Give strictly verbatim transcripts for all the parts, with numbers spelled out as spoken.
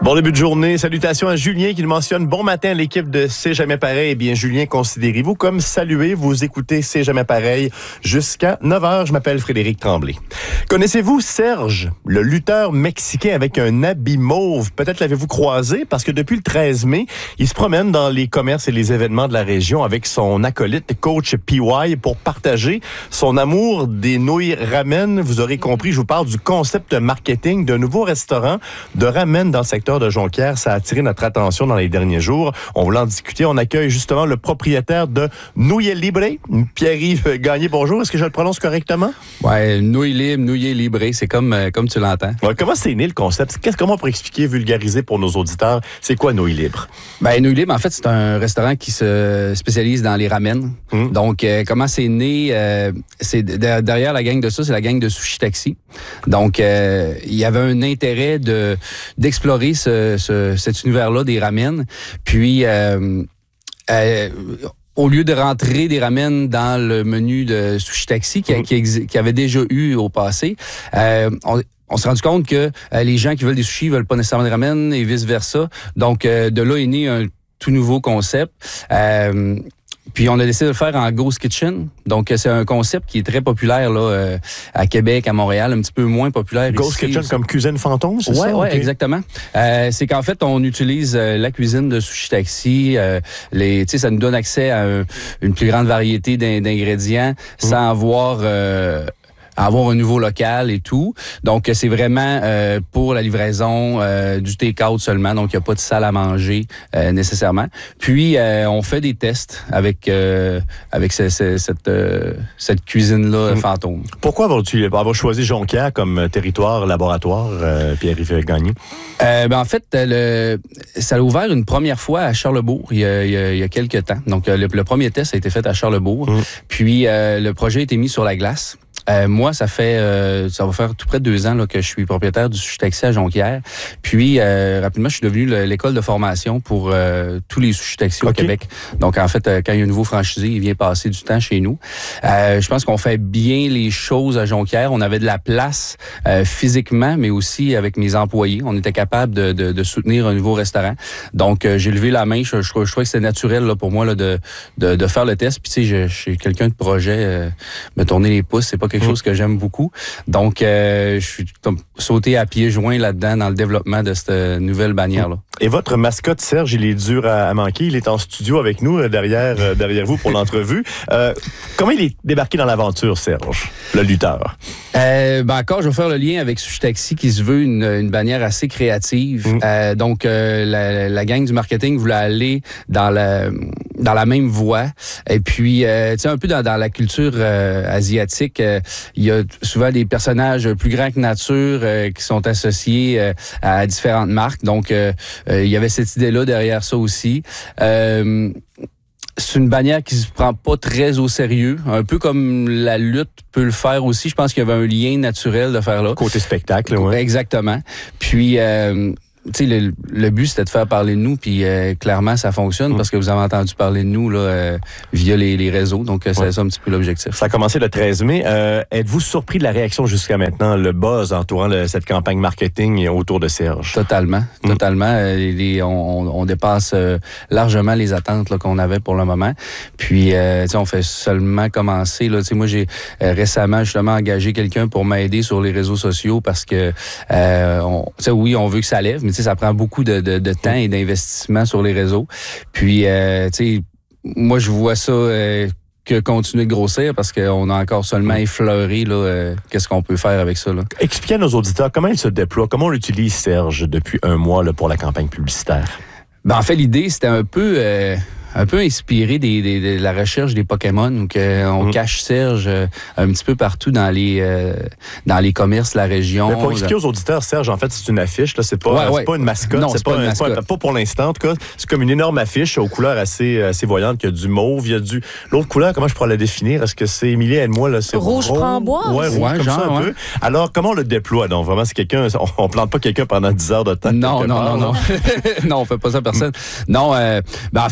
Bon début de journée. Salutations à Julien qui le mentionne. Bon matin à l'équipe de C'est jamais pareil. Eh bien, Julien, considérez-vous comme salué. Vous écoutez C'est jamais pareil jusqu'à neuf heures. Je m'appelle Frédéric Tremblay. Connaissez-vous Serge, le lutteur mexicain avec un habit mauve? Peut-être l'avez-vous croisé parce que depuis le treize mai, il se promène dans les commerces et les événements de la région avec son acolyte, coach P Y, pour partager son amour des nouilles ramen. Vous aurez compris, je vous parle du concept marketing d'un nouveau restaurant de ramen dans le secteur de Jonquière. Ça a attiré notre attention dans les derniers jours. On voulait en discuter. On accueille justement le propriétaire de Nouilles Libre, Pierre-Yves Gagné. Bonjour. Est-ce que je le prononce correctement? Ouais, Nouilles Libre, Nouilles Libre, c'est comme, euh, comme tu l'entends. Ouais, comment c'est né le concept? Qu'est-ce, comment on pourrait expliquer, vulgariser pour nos auditeurs? C'est quoi Nouilles Libre? Ben, Nouilles Libre, en fait, c'est un restaurant qui se spécialise dans les ramen. Mmh. Donc, euh, comment c'est né? Euh, c'est de, derrière la gang de ça, c'est la gang de Sushi Taxi. Donc, euh, il y avait un intérêt de d'explorer ce, ce, cet univers-là des ramen. Puis, euh, euh, au lieu de rentrer des ramen dans le menu de Sushi Taxi, qui, mmh. qui, exi- qui avait déjà eu au passé, euh, on, on s'est rendu compte que euh, les gens qui veulent des sushis veulent pas nécessairement des ramen et vice-versa. Donc, euh, de là est né un tout nouveau concept. Euh, Puis on a décidé de le faire en Ghost Kitchen. Donc c'est un concept qui est très populaire là euh, à Québec, à Montréal, un petit peu moins populaire Ghost ici. Kitchen comme cuisine fantôme, c'est ouais, ça? Ouais, okay. exactement. Euh, c'est qu'en fait on utilise euh, la cuisine de Sushi Taxi. Euh, les, tu sais, ça nous donne accès à un, une plus grande variété d'ing- d'ingrédients mmh. sans avoir euh, avoir un nouveau local et tout. Donc, c'est vraiment euh, pour la livraison euh, du take-out seulement. Donc, il n'y a pas de salle à manger euh, nécessairement. Puis, euh, on fait des tests avec euh, avec ce, ce, cette, euh, cette cuisine-là mmh. fantôme. Pourquoi avoir-tu avoir choisi Jonquière comme territoire laboratoire, euh, Pierre-Yves Gagné? Euh, ben, en fait, le, ça a ouvert une première fois à Charlesbourg il y a, il y a, il y a quelques temps. Donc, le, le premier test a été fait à Charlesbourg. Mmh. Puis, euh, le projet a été mis sur la glace. Euh, moi, ça fait euh, ça va faire tout près de deux ans là, que je suis propriétaire du Sushi Taxi à Jonquière. Puis, euh, rapidement, je suis devenu le, l'école de formation pour euh, tous les Sushi Taxi au okay. Québec. Donc, en fait, euh, quand il y a un nouveau franchisé, il vient passer du temps chez nous. Euh, je pense qu'on fait bien les choses à Jonquière. On avait de la place euh, physiquement, mais aussi avec mes employés. On était capable de, de, de soutenir un nouveau restaurant. Donc, euh, j'ai levé la main. Je, je, je trouvais que c'était naturel là, pour moi là, de, de, de faire le test. Puis, tu sais, je, je suis quelqu'un de projet. Euh, me tourner les pouces, c'est pas quelque chose que j'aime beaucoup. Donc, euh, je suis sauté à pieds joints là-dedans dans le développement de cette nouvelle bannière-là. Et votre mascotte, Serge, il est dur à, à manquer. Il est en studio avec nous, derrière, euh, derrière vous pour l'entrevue. Euh, comment il est débarqué dans l'aventure, Serge, le lutteur? Euh, ben encore, je vais faire le lien avec Sushi Taxi qui se veut une, une bannière assez créative. Mmh. Euh, donc, euh, la, la gang du marketing voulait aller dans la, dans la même voie. Et puis, euh, tu sais, un peu dans, dans la culture euh, asiatique, euh, il y a souvent des personnages plus grands que nature euh, qui sont associés euh, à différentes marques. Donc, euh, euh, il y avait cette idée-là derrière ça aussi. Euh, C'est une bannière qui se prend pas très au sérieux, un peu comme la lutte peut le faire aussi. Je pense qu'il y avait un lien naturel de faire là. Côté spectacle, oui. Exactement. Puis, euh, tu sais, le, le but, c'était de faire parler de nous, puis euh, clairement, ça fonctionne mmh. parce que vous avez entendu parler de nous là euh, via les, les réseaux. Donc, c'est ouais. ça un petit peu l'objectif. Ça a commencé le treize mai. Euh, êtes-vous surpris de la réaction jusqu'à maintenant, le buzz entourant le, cette campagne marketing autour de Serge? Totalement, mmh. totalement. Euh, les, on, on dépasse euh, largement les attentes là, qu'on avait pour le moment. Puis, euh, tu sais, on fait seulement commencer. Là, tu sais, moi, j'ai euh, récemment justement engagé quelqu'un pour m'aider sur les réseaux sociaux parce que, euh, on, tu sais, oui, on veut que ça lève, mais ça prend beaucoup de, de, de temps et d'investissement sur les réseaux. Puis, euh, tu sais, moi, je vois ça euh, que continuer de grossir parce qu'on a encore seulement effleuré là, euh, qu'est-ce qu'on peut faire avec ça. Là. Expliquez à nos auditeurs comment il se déploie, comment on l'utilise, Serge, depuis un mois là, pour la campagne publicitaire. Ben, en fait, l'idée, c'était un peu... Euh, un peu inspiré des, des, de la recherche des Pokémon, où on mmh. cache Serge euh, un petit peu partout dans les euh, dans les commerces de la région. Mais pour expliquer aux auditeurs, Serge, en fait, c'est une affiche. Là, c'est pas, ouais, c'est ouais. pas une mascotte. Non, c'est, c'est pas, pas, une un, mascotte. Pas, pas pour l'instant, en tout cas. C'est comme une énorme affiche aux couleurs assez, assez voyantes. Il y a du mauve, il y a du... L'autre couleur, comment je pourrais la définir? Est-ce que c'est, Émilie, aide-moi, là, c'est rouge framboise? Ouais, rouge, ouais, comme genre, ça un ouais. peu. Alors, comment on le déploie? Donc, vraiment, c'est quelqu'un... On, on plante pas quelqu'un pendant dix heures de temps. Non, non, part, non, non. non, on fait pas ça à personne. non, euh, ben, en fait... Euh,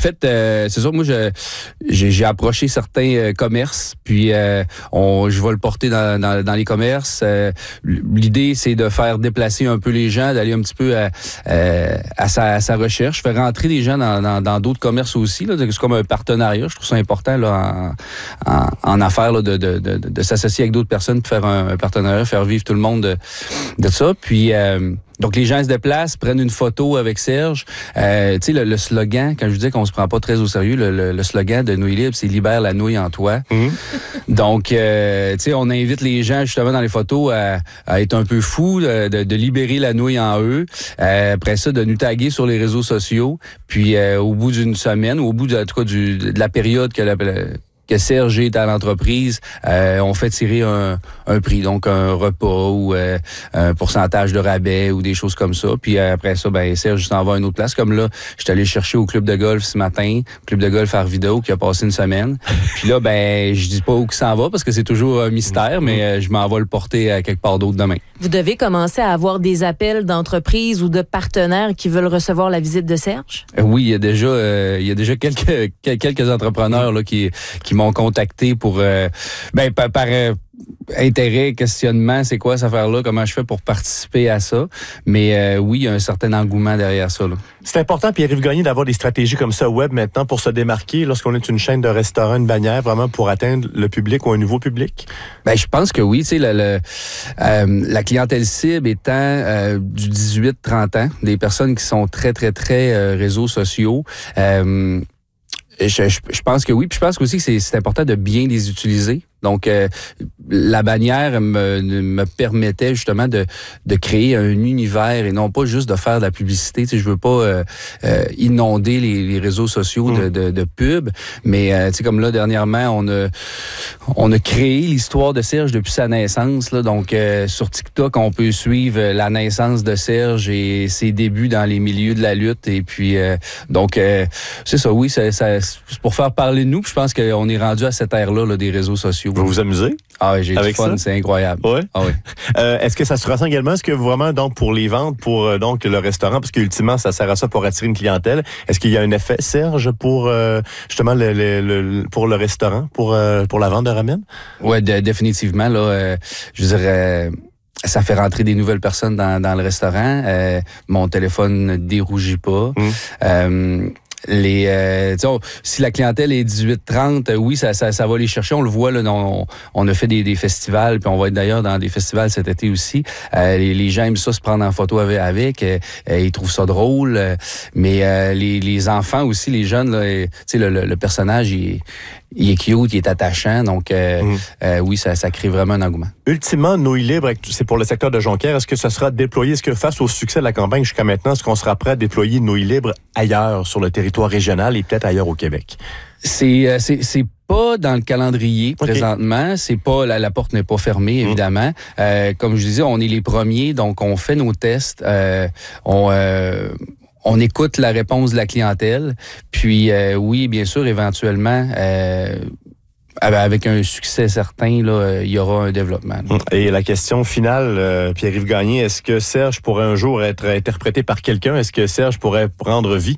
euh, c'est ça, moi, je, j'ai, j'ai approché certains euh, commerces, puis euh, on, je vais le porter dans, dans, dans les commerces. Euh, l'idée, c'est de faire déplacer un peu les gens, d'aller un petit peu à, euh, à, sa, à sa recherche, faire rentrer des gens dans, dans, dans d'autres commerces aussi. Là, c'est comme un partenariat. Je trouve ça important là, en, en, en affaires là, de, de, de, de s'associer avec d'autres personnes, de faire un, un partenariat, faire vivre tout le monde de, de ça. Puis... Euh, Donc, les gens se déplacent, prennent une photo avec Serge. Euh, tu sais, le, le slogan, quand je vous disais qu'on se prend pas très au sérieux, le, le, le slogan de Nouilles Libres, c'est « Libère la nouille en toi mmh. ». Donc, euh, tu sais, on invite les gens, justement, dans les photos, à, à être un peu fous, de, de libérer la nouille en eux. Euh, après ça, de nous taguer sur les réseaux sociaux. Puis, euh, au bout d'une semaine, ou au bout, de, en tout cas, du, de la période que la... que Serge est à l'entreprise, euh, on fait tirer un, un prix, donc un repas ou euh, un pourcentage de rabais ou des choses comme ça. Puis euh, après ça, ben Serge s'en va à une autre place. Comme là, je suis allé chercher au club de golf ce matin, club de golf Arvido qui a passé une semaine. Puis là, ben je dis pas où il s'en va parce que c'est toujours un mystère, mais euh, je m'en vais le porter à quelque part d'autre demain. Vous devez commencer à avoir des appels d'entreprises ou de partenaires qui veulent recevoir la visite de Serge? Euh, oui, il y a déjà, euh, il y a déjà quelques quelques entrepreneurs là qui qui m'ont contacté pour euh, ben par, par euh, intérêt, questionnement, c'est quoi cette affaire-là, comment je fais pour participer à ça. Mais euh, oui, il y a un certain engouement derrière ça. Là. C'est important, Pierre-Yves Gagné, d'avoir des stratégies comme ça web maintenant pour se démarquer lorsqu'on est une chaîne de restaurants, une bannière, vraiment pour atteindre le public ou un nouveau public? Ben, je pense que oui. Tu sais, le, le, euh, la clientèle cible étant euh, du dix-huit à trente ans, des personnes qui sont très, très, très euh, réseaux sociaux. Euh, je, je, je pense que oui. Puis je pense aussi que c'est, c'est important de bien les utiliser. Donc, euh, la bannière me, me permettait justement de, de créer un univers et non pas juste de faire de la publicité. Tu sais, je veux pas euh, euh, inonder les, les réseaux sociaux de, de, de pub, mais euh, tu sais, comme là, dernièrement, on a, on a créé l'histoire de Serge depuis sa naissance. Là. Donc, euh, sur TikTok, on peut suivre la naissance de Serge et ses débuts dans les milieux de la lutte. Et puis, euh, donc, euh, c'est ça, oui, ça, ça, c'est pour faire parler de nous. Puis je pense qu'on est rendu à cette ère-là là, des réseaux sociaux. Vous vous amusez? Ah oui, j'ai avec du fun, ça? C'est incroyable. Ouais. Ah oui. Euh, est-ce que ça se ressent également? Est-ce que vraiment, donc, pour les ventes, pour euh, donc le restaurant, parce qu'ultimement, ça sert à ça pour attirer une clientèle, est-ce qu'il y a un effet, Serge, pour euh, justement le, le, le, pour le restaurant, pour, euh, pour la vente de ramen? Oui, de, définitivement. Là, euh, je dirais... Ça fait rentrer des nouvelles personnes dans, dans le restaurant. Euh, mon téléphone ne dérougit pas. Mmh. Euh, Les, euh, on, si la clientèle est dix-huit trente, euh, oui, ça, ça, ça va les chercher. On le voit, là, on, on a fait des, des festivals, puis on va être d'ailleurs dans des festivals cet été aussi. Euh, les, les gens aiment ça se prendre en photo avec, avec euh, ils trouvent ça drôle. Euh, mais euh, les, les enfants aussi, les jeunes, là, euh, le, le, le personnage, il, il est cute, il est attachant. Donc, euh, mmh. euh, oui, ça, ça crée vraiment un engouement. Ultimement, Nouilles Libres, c'est pour le secteur de Jonquière. Est-ce que ça sera déployé? Est-ce que face au succès de la campagne jusqu'à maintenant, est-ce qu'on sera prêt à déployer Nouilles Libres ailleurs sur le territoire régional et peut-être ailleurs au Québec? C'est, euh, c'est, c'est pas dans le calendrier okay. présentement. C'est pas la, la porte n'est pas fermée, évidemment. Mmh. Euh, comme je disais, on est les premiers, donc on fait nos tests. Euh, on euh, On écoute la réponse de la clientèle. Puis, euh, oui, bien sûr, éventuellement, euh, avec un succès certain, là, il y aura un développement. Là. Et la question finale, euh, Pierre-Yves Gagné, est-ce que Serge pourrait un jour être interprété par quelqu'un? Est-ce que Serge pourrait prendre vie?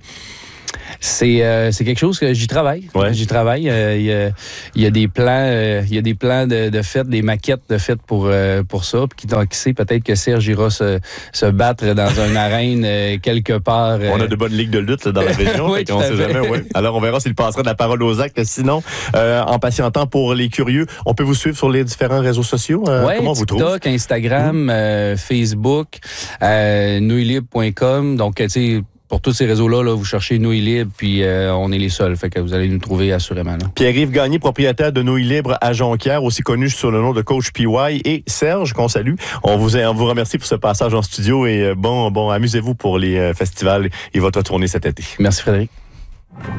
C'est euh, c'est quelque chose que j'y travaille. Ouais. J'y travaille. Euh, il, y a, il y a des plans, euh, il y a des plans de, de fête, des maquettes de fête pour euh, pour ça. Puis qui, qui sait, peut-être que Serge ira se, se battre dans une arène euh, quelque part. Euh... On a de bonnes ligues de lutte là, dans la région. Oui, on sait jamais. Ouais. Alors on verra s'il passera de la parole aux actes. Sinon, euh, en patientant pour les curieux, on peut vous suivre sur les différents réseaux sociaux. Euh, ouais, comment TikTok, vous trouvez? Instagram, mmh. euh, Facebook, euh, nouilles libres point com. Donc tu sais. Pour tous ces réseaux-là, là, vous cherchez Nouilles Libres, puis euh, on est les seuls. Fait que vous allez nous trouver assurément. Là. Pierre-Yves Gagné, propriétaire de Nouilles Libres à Jonquière, aussi connu sur le nom de Coach P Y, et Serge, qu'on salue. On vous, on vous remercie pour ce passage en studio et bon, bon, amusez-vous pour les festivals et votre tournée cet été. Merci Frédéric.